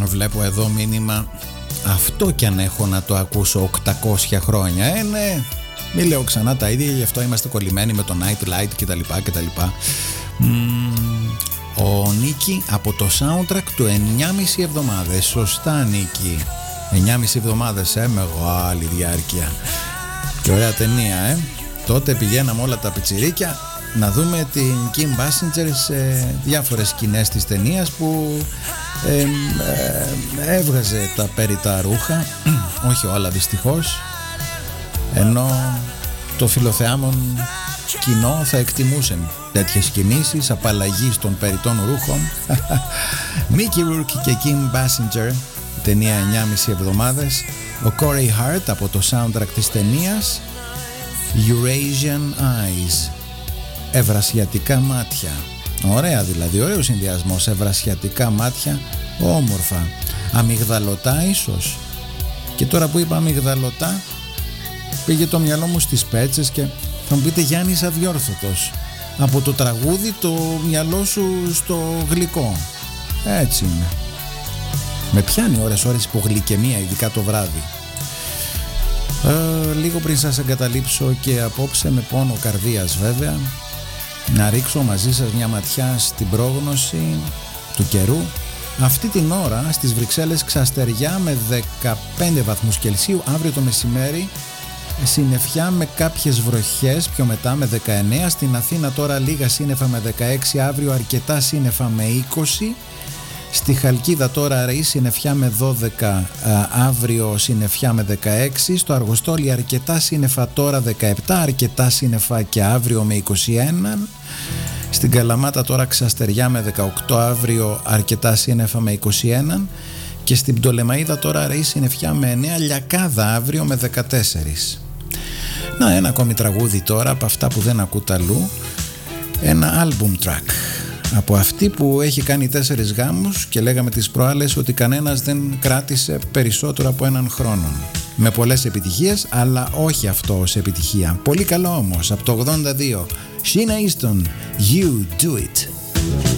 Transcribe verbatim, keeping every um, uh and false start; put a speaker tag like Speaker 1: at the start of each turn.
Speaker 1: Βλέπω εδώ μήνυμα. Αυτό κι αν έχω να το ακούσω οκτακόσια χρόνια. Ε, ναι. Μην λέω ξανά τα ίδια, γι' αυτό είμαστε κολλημένοι με το Night Light κτλ. κτλ. Mm, ο Νίκη από το soundtrack του εννιά και μισή εβδομάδες. Σωστά, Νίκη. εννιά και μισή εβδομάδες, ε, μεγάλη διάρκεια. Και ωραία ταινία, ε. Τότε πηγαίναμε όλα τα πιτσιρίκια να δούμε την Kim Basinger σε διάφορες σκηνές της ταινίας που ε, ε, έβγαζε τα πέριττα ρούχα, όχι όλα δυστυχώς, ενώ το φιλοθεάμον κοινό θα εκτιμούσε τέτοιες κινήσεις απαλλαγής των περιττών ρούχων. Mickey Rourke και Kim Basinger, ταινία εννιά και μισή εβδομάδες. Ο Corey Hart από το soundtrack της ταινίας Eurasian Eyes, ευρασιατικά μάτια. Ωραία δηλαδή, ωραίο συνδυασμός, ευρασιατικά μάτια, όμορφα. Αμυγδαλωτά ίσως. Και τώρα που είπα αμυγδαλωτά, πήγε το μυαλό μου στις πέτσες και θα μου πείτε Γιάννης αδιόρθωτος. Από το τραγούδι το μυαλό σου στο γλυκό. Έτσι είναι. Με πιάνει ώρες ώρες υπογλυκαιμία, ειδικά το βράδυ. Ε, λίγο πριν σας εγκαταλείψω και απόψε με πόνο καρδίας βέβαια, να ρίξω μαζί σας μια ματιά στην πρόγνωση του καιρού. Αυτή την ώρα στις Βρυξέλλες ξαστεριά με δεκαπέντε βαθμούς Κελσίου, αύριο το μεσημέρι συννεφιά με κάποιες βροχές, πιο μετά με δεκαεννέα. Στην Αθήνα τώρα λίγα σύννεφα με δεκαέξι, αύριο αρκετά σύννεφα με είκοσι. Στη Χαλκίδα τώρα ρεή συννεφιά με δώδεκα, αύριο συννεφιά με δεκαέξι. Στο Αργοστόλι αρκετά σύννεφα τώρα δεκαεπτά, αρκετά σύννεφα και αύριο με είκοσι ένα. Στην Καλαμάτα τώρα ξαστεριά με δεκαοκτώ, αύριο αρκετά σύννεφα με είκοσι ένα. Και στην Πτολεμαΐδα τώρα ρεή συννεφιά με εννέα, Λιακάδα αύριο με δεκατέσσερα. Να, ένα ακόμη τραγούδι τώρα από αυτά που δεν ακούτε αλλού. Ένα album track από αυτή που έχει κάνει τέσσερις γάμους και λέγαμε τις προάλλες ότι κανένας δεν κράτησε περισσότερο από έναν χρόνο. Με πολλές επιτυχίες, αλλά όχι αυτό ως επιτυχία. Πολύ καλό όμως, από το ογδόντα δύο. Sheena Easton, You Do It.